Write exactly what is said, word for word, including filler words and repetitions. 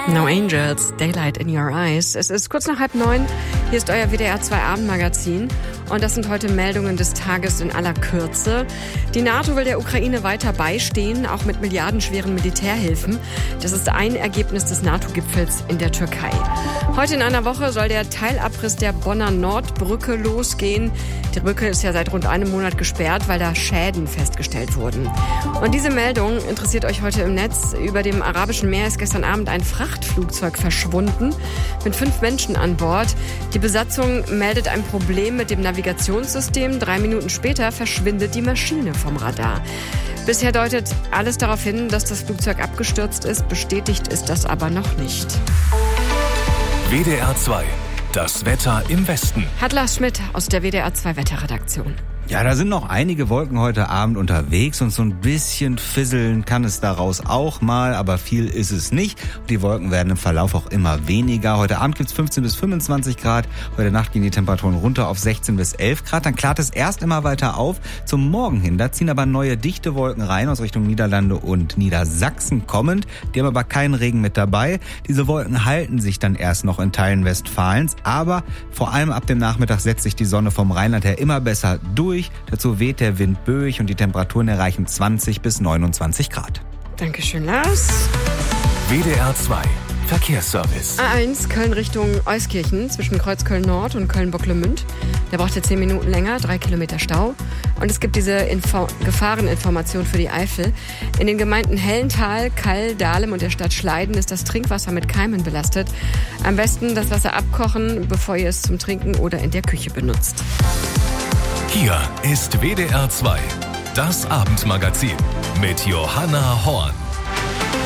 No Angels, Daylight in Your Eyes. Es ist kurz nach halb neun. Hier ist euer W D R zwei Abendmagazin. Und das sind heute Meldungen des Tages in aller Kürze. Die NATO will der Ukraine weiter beistehen, auch mit milliardenschweren Militärhilfen. Das ist ein Ergebnis des NATO-Gipfels in der Türkei. Heute in einer Woche soll der Teilabriss der Bonner Nordbrücke losgehen. Die Brücke ist ja seit rund einem Monat gesperrt, weil da Schäden festgestellt wurden. Und diese Meldung interessiert euch heute im Netz. Über dem Arabischen Meer ist gestern Abend ein Frachtflugzeug verschwunden mit fünf Menschen an Bord. Die Besatzung meldet ein Problem mit dem Navigationssystem. Drei Minuten später verschwindet die Maschine vom Radar. Bisher deutet alles darauf hin, dass das Flugzeug abgestürzt ist. Bestätigt ist das aber noch nicht. W D R zwei, das Wetter im Westen. Hat Lars Schmidt aus der W D R zwei Wetterredaktion. Ja, da sind noch einige Wolken heute Abend unterwegs und so ein bisschen fisseln kann es daraus auch mal, aber viel ist es nicht. Die Wolken werden im Verlauf auch immer weniger. Heute Abend gibt's fünfzehn bis fünfundzwanzig Grad, heute Nacht gehen die Temperaturen runter auf sechzehn bis elf Grad. Dann klart es erst immer weiter auf zum Morgen hin. Da ziehen aber neue dichte Wolken rein aus Richtung Niederlande und Niedersachsen kommend. Die haben aber keinen Regen mit dabei. Diese Wolken halten sich dann erst noch in Teilen Westfalens, aber vor allem ab dem Nachmittag setzt sich die Sonne vom Rheinland her immer besser durch. Dazu weht der Wind böig und die Temperaturen erreichen zwanzig bis neunundzwanzig Grad. Dankeschön, Lars. W D R zwei Verkehrsservice. A eins Köln Richtung Euskirchen zwischen Kreuzköln Nord und Köln-Bocklemünd. Da braucht ihr zehn Minuten länger, drei Kilometer Stau. Und es gibt diese Info- Gefahreninformation für die Eifel. In den Gemeinden Hellental, Kall, Dahlem und der Stadt Schleiden ist das Trinkwasser mit Keimen belastet. Am besten das Wasser abkochen, bevor ihr es zum Trinken oder in der Küche benutzt. Hier ist W D R zwei, das Abendmagazin mit Johanna Horn.